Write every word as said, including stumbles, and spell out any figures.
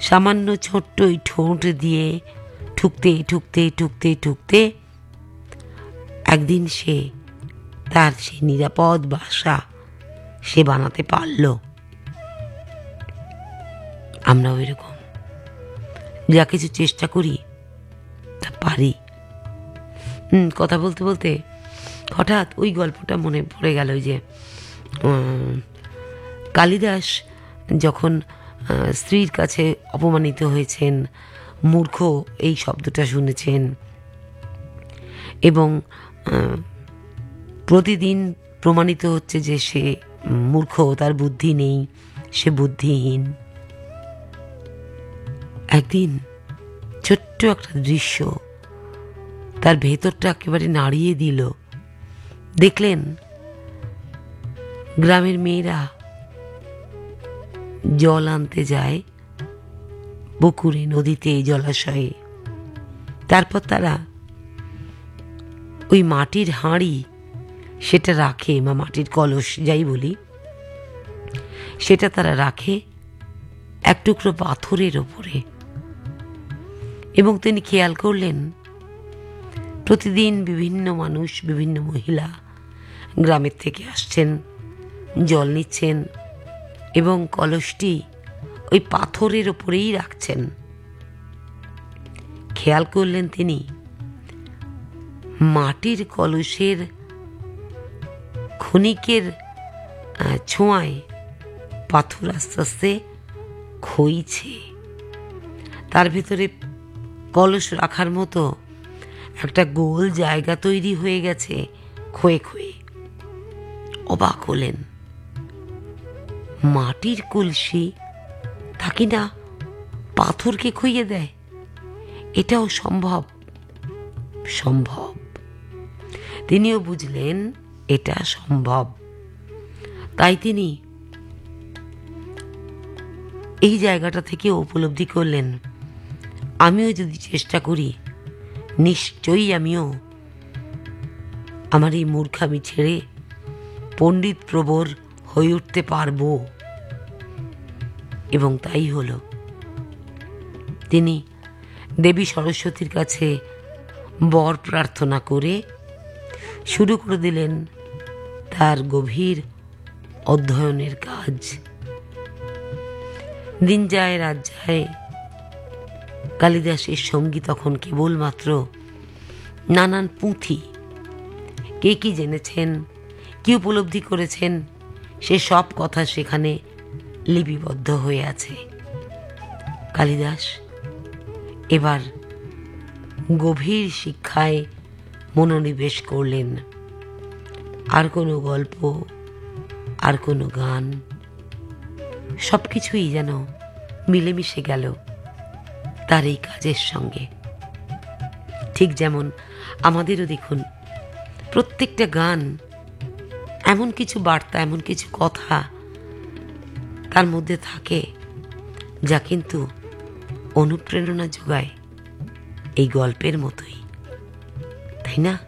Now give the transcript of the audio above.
সামান্য ছোট্ট ওই ঠোঁট দিয়ে ঠুকতে ঠুকতে ঠুকতে ঠুকতে একদিন সে তার সে নিরাপদ বাসা সে বানাতে পারল। আমরাও এরকম যা কিছু চেষ্টা করি তা পারি। হুম কথা বলতে বলতে হঠাৎ ওই গল্পটা মনে পড়ে গেল যে কালিদাস যখন স্ত্রীর কাছে অপমানিত হয়েছেন, মূর্খ এই শব্দটা শুনেছেন এবং প্রতিদিন প্রমাণিত হচ্ছে যে সে মূর্খ, তার বুদ্ধি নেই, সে বুদ্ধিহীন। একদিন ছোট্ট একটা দৃশ্য তার ভেতরটা একেবারে নাড়িয়ে দিল। দেখলেন গ্রামের মেয়েরা জল আনতে যায় পুকুরে, নদীতে, জলাশয়ে। তারপর তারা ওই মাটির হাঁড়ি সেটা রাখে, বা মাটির কলস যাই বলি, সেটা তারা রাখে এক টুকরো পাথরের ওপরে। এবং তিনি খেয়াল করলেন প্রতিদিন বিভিন্ন মানুষ, বিভিন্ন মহিলা গ্রামের থেকে আসছেন, জল নিচ্ছেন এবং কলসটি ওই পাথরের ওপরেই রাখছেন। খেয়াল করলেন তিনি মাটির কলসের ক্ষণিকের ছোঁয়ায় পাথর আস্তে আস্তে ক্ষয়ছে। তার ভেতরে কলস রাখার মতো একটা গোল জায়গা তৈরি হয়ে গেছে ক্ষয়ে ক্ষয়ে। অবাক হলেন, মাটির কলসি তা কিনা পাথরকে ক্ষয়ে দেয়? এটাও সম্ভব সম্ভব তিনিও বুঝলেন এটা সম্ভব। তাই তিনি এই জায়গাটা থেকে উপলব্ধি করলেন, আমিও যদি চেষ্টা করি নিশ্চয়ই আমিও আমার এই মূর্খামি ছেড়ে পণ্ডিত প্রবর হয়ে উঠতে পারবো। এবং তাই হলো। তিনি দেবী সরস্বতীর কাছে বর প্রার্থনা করে শুরু করে দিলেন তার গভীর অধ্যয়নের কাজ। দিন যায় রাত যায়, কালিদাসের সঙ্গী তখন কেবলমাত্র নানান পুঁথি, কে কি জেনেছেন, কি উপলব্ধি করেছেন, সে সব কথা সেখানে লিপিবদ্ধ হয়ে আছে। কালিদাস এবার গভীর শিক্ষায় মনোনিবেশ করলেন। আর কোনো গল্প, আর কোনো গান, সব কিছুই যেন মিলেমিশে গেল তার এই কাজের সঙ্গে। ঠিক যেমন আমাদেরও দেখুন প্রত্যেকটা গান এমন কিছু বার্তা, এমন কিছু কথা তার মধ্যে থাকে যা কিন্তু অনুপ্রেরণা যোগায় এই গল্পের মতোই, তাই না?